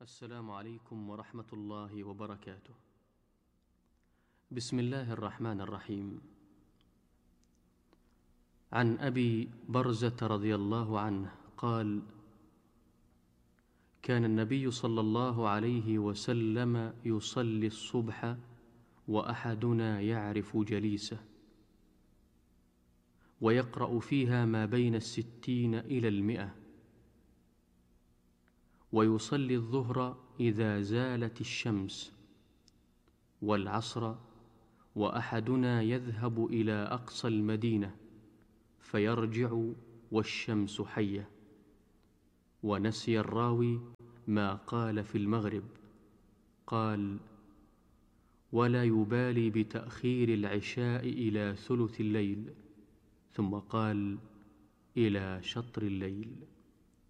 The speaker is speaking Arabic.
السلام عليكم ورحمة الله وبركاته. بسم الله الرحمن الرحيم. عن أبي برزة رضي الله عنه قال: كان النبي صلى الله عليه وسلم يصلي الصبح وأحدنا يعرف جليسه، ويقرأ فيها ما بين 60 إلى 100، ويصلي الظهر إذا زالت الشمس، والعصر وأحدنا يذهب إلى أقصى المدينة فيرجع والشمس حية. ونسي الراوي ما قال في المغرب، قال: ولا يبالي بتأخير العشاء إلى ثلث الليل، ثم قال: إلى شطر الليل.